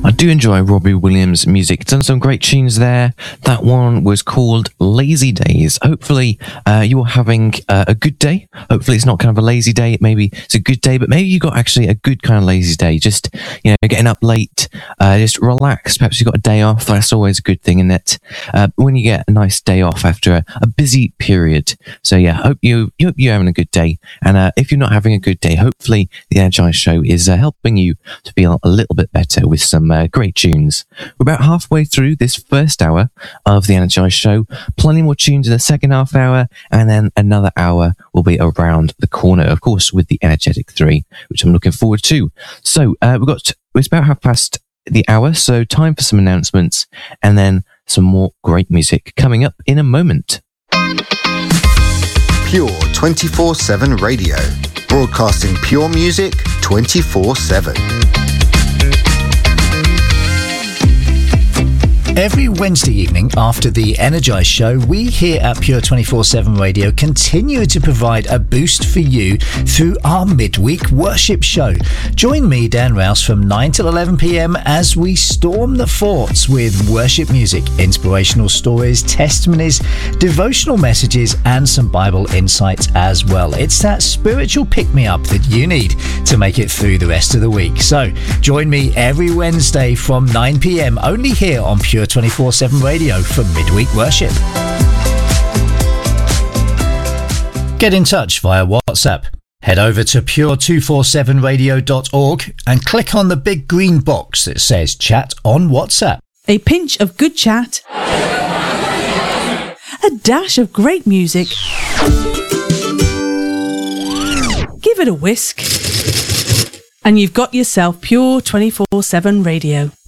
I do enjoy Robbie Williams' music. Done some great tunes there. That one was called Lazy Days. Hopefully, you're having a good day. Hopefully, it's not kind of a lazy day. Maybe it's a good day, but maybe you got actually a good kind of lazy day. Just, getting up late, just relax. Perhaps you got a day off. That's always a good thing, isn't it? When you get a nice day off after a busy period. So yeah, hope you're having a good day. And if you're not having a good day, hopefully the Energize Show is helping you to feel a little bit better with some great tunes. We're about halfway through this first hour of the Energize Show. Plenty more tunes in the second half hour, and then another hour will be around the corner, of course, with the Energetic 3, which I'm looking forward to. So it's about half past the hour, so time for some announcements, and then some more great music coming up in a moment. Pure 24/7 Radio, broadcasting pure music 24/7. Every Wednesday evening after the Energize Show, we here at Pure 24/7 Radio continue to provide a boost for you through our midweek worship show. Join me, Dan Rouse, from 9 till 11 p.m. as we storm the forts with worship music, inspirational stories, testimonies, devotional messages, and some Bible insights as well. It's that spiritual pick-me-up that you need to make it through the rest of the week. So join me every Wednesday from 9 p.m. only here on Pure 24/7 Radio for midweek worship. Get in touch via WhatsApp. Head over to pure247radio.org and click on the big green box that says Chat on WhatsApp. A pinch of good chat, a dash of great music. Give it a whisk, and you've got yourself Pure 24/7 Radio.